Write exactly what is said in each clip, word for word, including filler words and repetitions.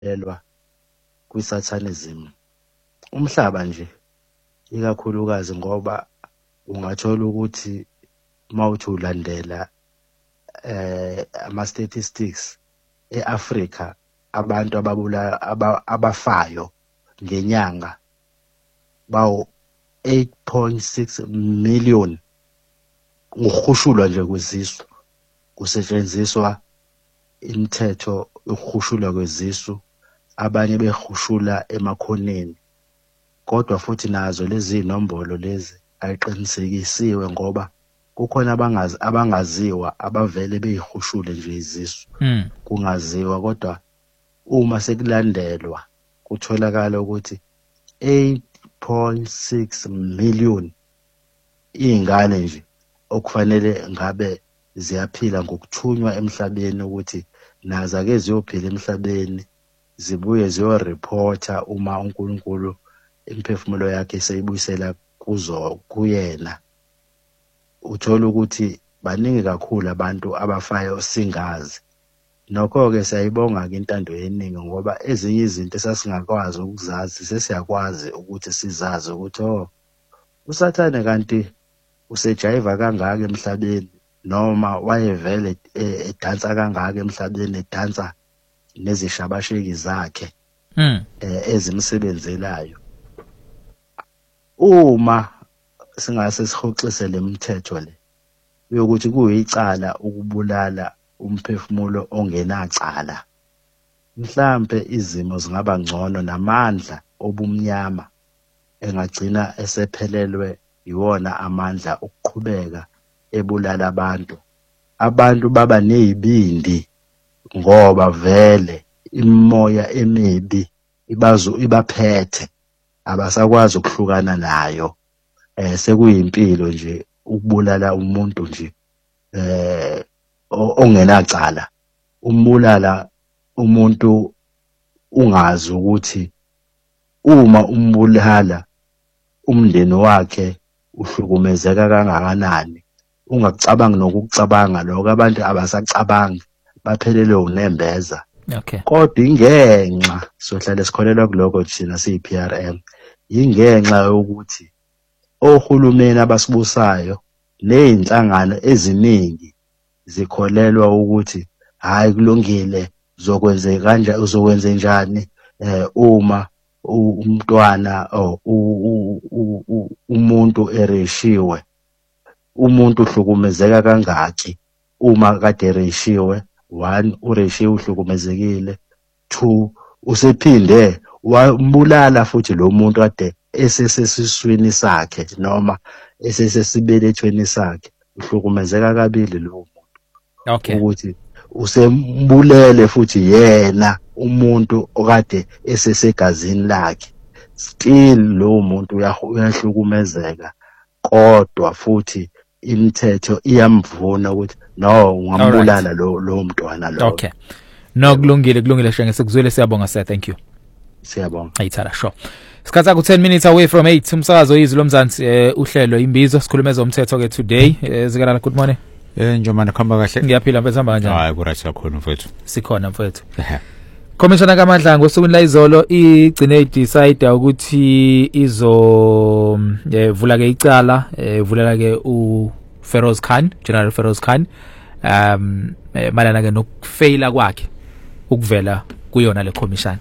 elwa kwi-satanism. Umhlaba nje ikakhulukazi ngoba ungathola ukuthi mawuthi ulandela eh ama statistics eAfrica abantu ababula abafayo ngenyanga bawo eight point six million ukhushulwa nje kwezisu kusetshenziswa imithetho ukhushulwa kwezisu abanye behushula emakhoneni kodwa futhi nazo lezi inombolo lezi ayiqinisekisiwe ngoba kukhona abangazi abangaziwa abavele beyihushule nje izisu mm. kungaziwa kodwa uma sekulandelwa kutholakala ukuthi eight point six million ingane nje okufanele ngabe ziyaphila ngokuthunywa emhlabeni ukuthi nazo ake ziyophila emhlabeni zibuye ziyoreporta uma uNkulunkulu imphefumulo yakhe seyibuyisela kuzo kuyena. Uthola ukuthi baningi kakhulu abantu abafayo singazi. Nokho ke siyayibonga ke intando yeningi ngoba ezinye izinto esasingakwazi ukuzazi sesiyakwazi ukuthi sizazi ukuthi oh uSathane kanti usejayiva kangaka emhlabeni noma wayevele edansa kangaka emhlabeni edansa nezishabasheki zakhe mm. ezimsebenzelayo. Uma singase sihoxise lemithetho le yokuthi kuyicala ukubulala umphefumulo ongenacala, mhlambe izimo zingaba ngcono namandla obumnyama engagcina esephelelwe yiwona amandla okuqhubeka ebulala abantu. Abantu baba nezibindi ngoba vele imoya emibi ibazo ibaphethe abasakwazi ukuhlukana nayo. Eh sekuyimpilo nje ukubulala umuntu nje eh ongenacala, umbulala umuntu ungazi ukuthi uma umbulala umndeni wakhe uhlukumezeka kangakanani. Ungakucabanga nokucabanga lokho abantu abasacabangi baphelele unembeza. Okay. Kodwa ingenxa sohlala sikholelwa kuloko thina siyi-P R M ingenxa yokuthi ohulumeni abasibusayo nezinhlangano eziningi zikholelwa ukuthi hayi kulungile zokwenzeka kanje uzokwenza njani eh uma umntwana umuntu ereshiwe umuntu uhlukumezeka kangaki uma kade ereshiwe. One, ureshiwe uhlukumezekile. Two, usephinde wambulala futhi lo muntu kade esesesiswini sakhe noma esesesibelethweni sakhe uhlukumezeka kabili lo muntu. Okay. Ukuthi usembulele futhi yena umuntu okade esesegazini lakhe still lo muntu uyahlukumezeka kodwa futhi imithetho iyamvuna ukuthi no ungambulala lo lo mntwana lo. Okay. No kulungile kulungile shenge sikuzwile siyabonga sir, thank you. Siyabonga. Ayithala sure. Sikhatha ku ten minutes away from eight umsakazo izwi lomzansi uhlelo imbizo sikhulumeza umthetho ke today. Zikalala good morning. Eh njomana khamba kahle. Ngiyaphila mfethu hamba kanjani? Hayi kuright kakhulu mfethu. Sikhona mfethu. Commissioner kaMadlango osukwini la izolo igcine decide ukuthi izo vula ke icala vulela ke u Feroz Khan, General Feroz Khan um malana ke nokufaila kwakhe ukuvela kuyona le commission.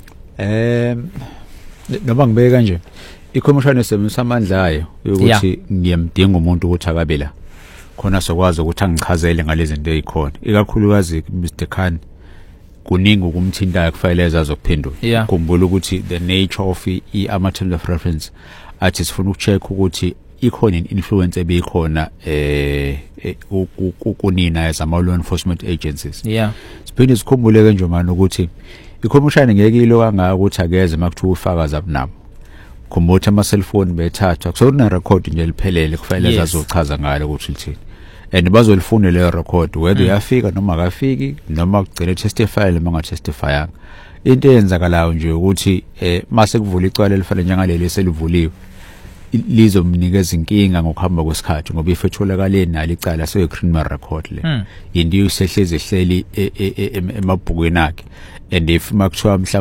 Em noma ngibeke kanje i-commission esebenzisa amandla ayo ukuthi ngiyamdinga umuntu ukuthi akabela khona sokwazi ukuthi angichazele ngalezi zinto ezikhona ikakhulukazi Mister Khan kuningi ukumthinta kufanele azokuphendula. Khumbula ukuthi the nature of i-terms of reference athi sifuna ukucheck ukuthi ikhona influence ebeyikhona eh kunina as ama law enforcement agencies. Yeah. Siphinde sikhumbule ke nje manje ukuthi i-commission ngeke ilo kangaka ukuthi akeze makuthiwa ufakaza abunabo. Khumbula ama cellphone bethathwa kusona record nje liphelele kufanele azochaza ngalo ukuthi lithini. And bazolifuna le record whether uyafika noma akafiki noma kugcine testify noma ungatestifyanga. Into eyenzakalayo nje ukuthi eh mase kuvula icala elifanele njengaleli selivuliwe lizomnikeza inkinga ngokuhamba kwesikhathi ngoba ifetholakale nalo icala so criminal record le Hmm. into usehleze ehleli emabhukweni akhe and if makuthiwa